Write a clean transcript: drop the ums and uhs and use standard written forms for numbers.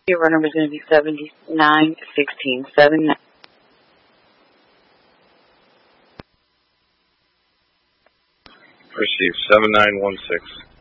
Your runner was going to be 7916. 79. Received 7916.